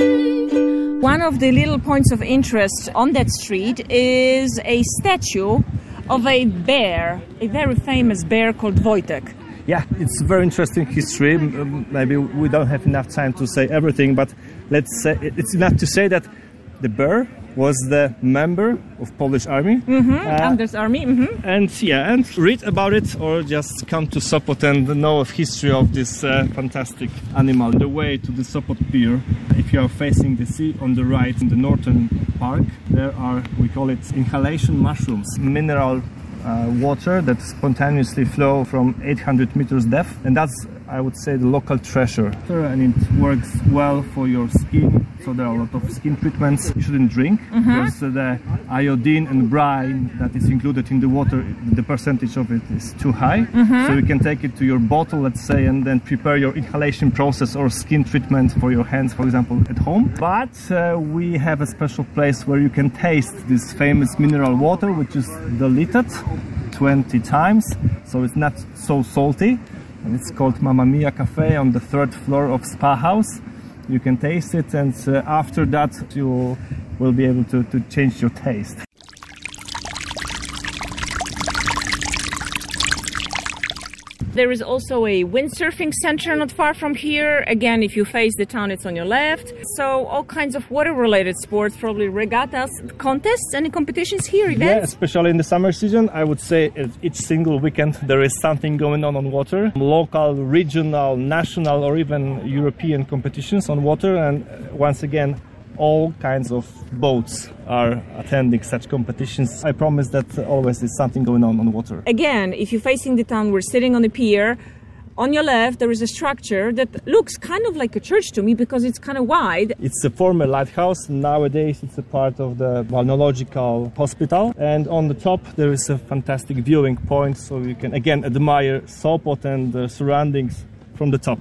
One of the little points of interest on that street is a statue of a bear, a very famous bear called Wojtek. Yeah, it's a very interesting history. Maybe we don't have enough time to say everything, but let's say it's enough to say that the bear was the member of Polish army, Anders army. and read about it or just come to Sopot and know of history of this fantastic animal. The way to the Sopot pier, if you are facing the sea on the right in the northern park, there are, we call it inhalation mushrooms, mineral water that spontaneously flow from 800 meters depth, and that's, I would say, the local treasure, and it works well for your skin. So there are a lot of skin treatments you shouldn't drink because the iodine and brine that is included in the water, the percentage of it is too high. So you can take it to your bottle, let's say, and then prepare your inhalation process or skin treatment for your hands, for example, at home. But we have a special place where you can taste this famous mineral water, which is diluted 20 times, so it's not so salty. And it's called Mamma Mia Cafe on the 3rd floor of Spa House. You can taste it, and after that you will be able to change your taste. There is also a windsurfing center not far from here. Again, if you face the town, it's on your left. So all kinds of water-related sports, probably regattas, contests, any competitions here, events? Yeah, especially in the summer season, I would say each single weekend there is something going on water. Local, regional, national or even European competitions on water, and once again, all kinds of boats are attending such competitions. I promise that always there's something going on water. Again, if you're facing the town, we're sitting on the pier. On your left, there is a structure that looks kind of like a church to me because it's kind of wide. It's a former lighthouse. Nowadays, it's a part of the Balneological Hospital. And on the top, there is a fantastic viewing point, so you can again admire Sopot and the surroundings from the top.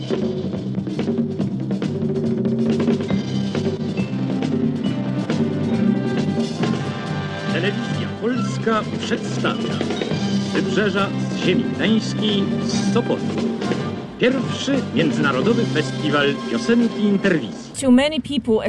Telewizja Polska przedstawia z Wybrzeża, z ziemi gdańskiej, z Sopotu. Pierwszy międzynarodowy festiwal piosenki interwizji. To many people,